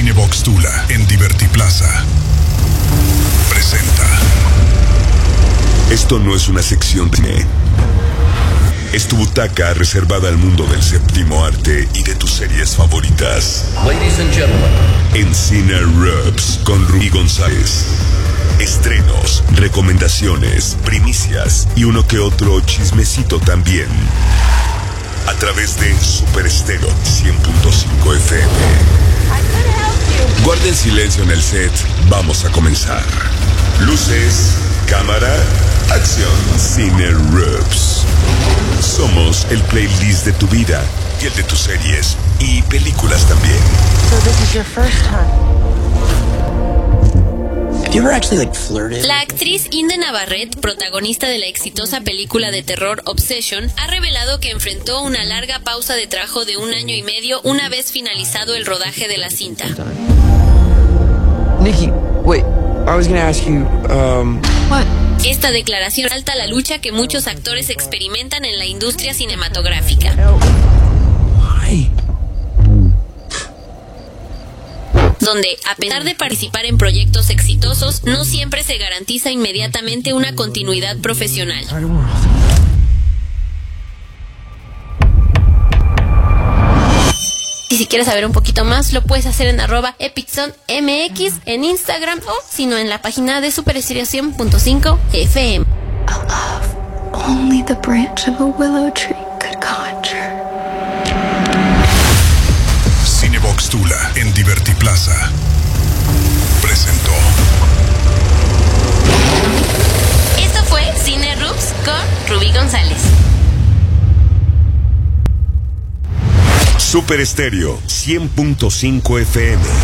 Cinebox Tula en Divertiplaza presenta. Esto no es una sección de cine. Es tu butaca reservada al mundo del séptimo arte y de tus series favoritas. Ladies and gentlemen, en Cine Rubs con Rubí González. Estrenos, recomendaciones, primicias y uno que otro chismecito también. A través de Super Estéreo 100.5 FM. Guarden silencio en el set. Vamos a comenzar. Luces, cámara, acción. Cine Rubs. Somos el playlist de tu vida y el de tus series y películas también. So this is your first time. Have you ever actually flirted? La actriz Inde Navarrete, protagonista de la exitosa película de terror Obsession, ha revelado que enfrentó una larga pausa de trabajo de 1 año y medio una vez finalizado el rodaje de la cinta. Nikki, wait, I was gonna ask you, What? Esta declaración salta la lucha que muchos actores experimentan en la industria cinematográfica. Why? Donde, a pesar de participar en proyectos exitosos, no siempre se garantiza inmediatamente una continuidad profesional. Y si quieres saber un poquito más, lo puedes hacer en @EpicZoneMX en Instagram o, si no, en la página de Superestéreo 100.5 FM. A love only the branch of a willow tree could conjure. Cinebox Tula en Divertiplaza presentó. Esto fue Cine Rubs con Rubí González. Super Estéreo 100.5 FM.